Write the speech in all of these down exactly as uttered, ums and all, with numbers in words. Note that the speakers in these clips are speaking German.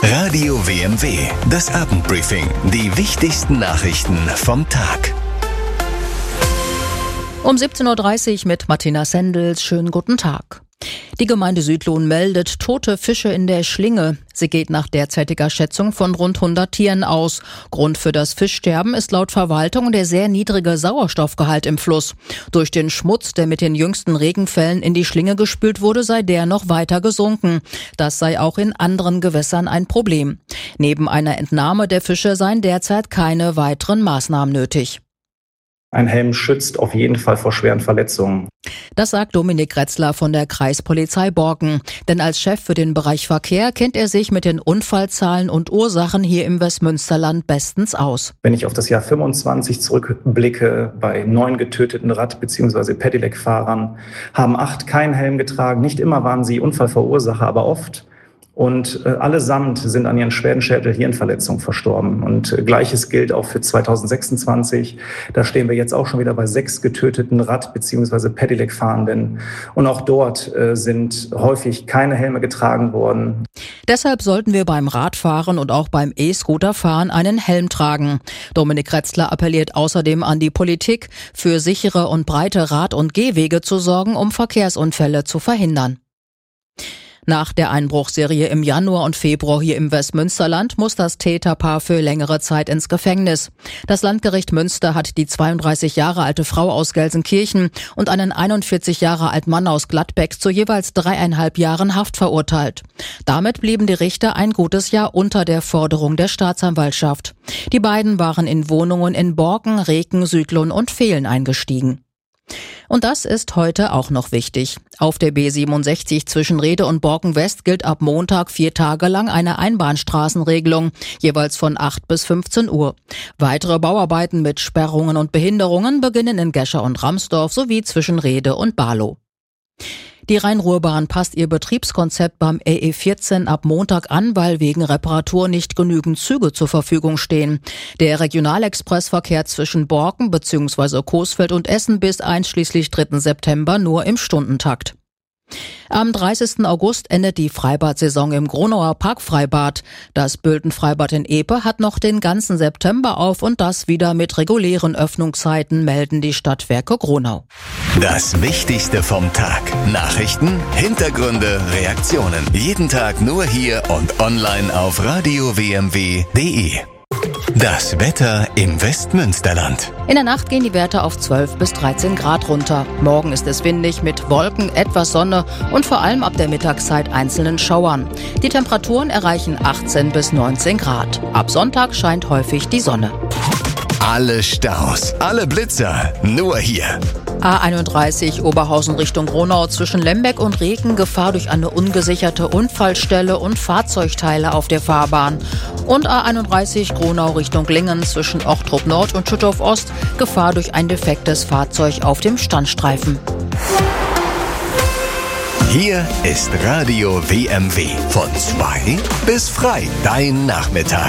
Radio W M W, das Abendbriefing. Die wichtigsten Nachrichten vom Tag. Um siebzehn Uhr dreißig mit Martina Sendels. Schönen guten Tag. Die Gemeinde Südlohn meldet tote Fische in der Schlinge. Sie geht nach derzeitiger Schätzung von rund hundert Tieren aus. Grund für das Fischsterben ist laut Verwaltung der sehr niedrige Sauerstoffgehalt im Fluss. Durch den Schmutz, der mit den jüngsten Regenfällen in die Schlinge gespült wurde, sei der noch weiter gesunken. Das sei auch in anderen Gewässern ein Problem. Neben einer Entnahme der Fische seien derzeit keine weiteren Maßnahmen nötig. Ein Helm schützt auf jeden Fall vor schweren Verletzungen. Das sagt Dominik Retzler von der Kreispolizei Borken. Denn als Chef für den Bereich Verkehr kennt er sich mit den Unfallzahlen und Ursachen hier im Westmünsterland bestens aus. Wenn ich auf das Jahr fünfundzwanzig zurückblicke, bei neun getöteten Rad- bzw. Pedelec-Fahrern haben acht keinen Helm getragen. Nicht immer waren sie Unfallverursacher, aber oft. Und äh, allesamt sind an ihren schweren Schädel-Hirnverletzungen verstorben. Und äh, Gleiches gilt auch für zweitausendsechsundzwanzig. Da stehen wir jetzt auch schon wieder bei sechs getöteten Rad- bzw. Pedelec-Fahrenden. Und auch dort äh, sind häufig keine Helme getragen worden. Deshalb sollten wir beim Radfahren und auch beim E-Scooterfahren einen Helm tragen. Dominik Retzler appelliert außerdem an die Politik, für sichere und breite Rad- und Gehwege zu sorgen, um Verkehrsunfälle zu verhindern. Nach der Einbruchserie im Januar und Februar hier im Westmünsterland muss das Täterpaar für längere Zeit ins Gefängnis. Das Landgericht Münster hat die zweiunddreißig Jahre alte Frau aus Gelsenkirchen und einen einundvierzig Jahre alten Mann aus Gladbeck zu jeweils dreieinhalb Jahren Haft verurteilt. Damit blieben die Richter ein gutes Jahr unter der Forderung der Staatsanwaltschaft. Die beiden waren in Wohnungen in Borken, Reken, Südlohn und Vehlen eingestiegen. Und das ist heute auch noch wichtig. Auf der B siebenundsechzig zwischen Rhede und Borken West gilt ab Montag vier Tage lang eine Einbahnstraßenregelung, jeweils von acht bis fünfzehn Uhr. Weitere Bauarbeiten mit Sperrungen und Behinderungen beginnen in Gescher und Ramsdorf sowie zwischen Rhede und Barlow. Die Rhein-Ruhr-Bahn passt ihr Betriebskonzept beim R E vierzehn ab Montag an, weil wegen Reparatur nicht genügend Züge zur Verfügung stehen. Der Regionalexpress verkehrt zwischen Borken bzw. Coesfeld und Essen bis einschließlich dritten September nur im Stundentakt. Am dreißigsten August endet die Freibad-Saison im Gronauer Parkfreibad. Das Bülten-Freibad in Epe hat noch den ganzen September auf und das wieder mit regulären Öffnungszeiten, melden die Stadtwerke Gronau. Das Wichtigste vom Tag. Nachrichten, Hintergründe, Reaktionen. Jeden Tag nur hier und online auf radio w m w punkt d e. Das Wetter im Westmünsterland. In der Nacht gehen die Werte auf zwölf bis dreizehn Grad runter. Morgen ist es windig mit Wolken, etwas Sonne und vor allem ab der Mittagszeit einzelnen Schauern. Die Temperaturen erreichen achtzehn bis neunzehn Grad. Ab Sonntag scheint häufig die Sonne. Alle Staus, alle Blitzer, nur hier. A einunddreißig Oberhausen Richtung Gronau zwischen Lembeck und Reken, Gefahr durch eine ungesicherte Unfallstelle und Fahrzeugteile auf der Fahrbahn. Und A einunddreißig Gronau Richtung Lingen zwischen Ochtrup Nord und Schüttorf Ost, Gefahr durch ein defektes Fahrzeug auf dem Standstreifen. Hier ist Radio W M W. Von zwei bis frei, dein Nachmittag.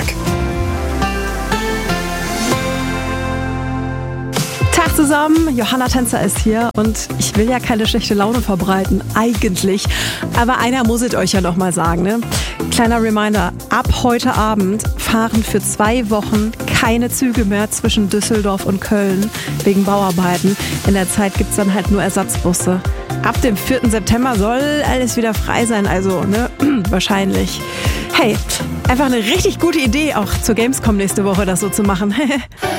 Tag zusammen, Johanna Tänzer ist hier und ich will ja keine schlechte Laune verbreiten, eigentlich. Aber einer muss es euch ja noch mal sagen, ne? Kleiner Reminder, ab heute Abend fahren für zwei Wochen keine Züge mehr zwischen Düsseldorf und Köln wegen Bauarbeiten. In der Zeit gibt es dann halt nur Ersatzbusse. Ab dem vierten September soll alles wieder frei sein, also ne, wahrscheinlich. Hey, einfach eine richtig gute Idee, auch zur Gamescom nächste Woche das so zu machen.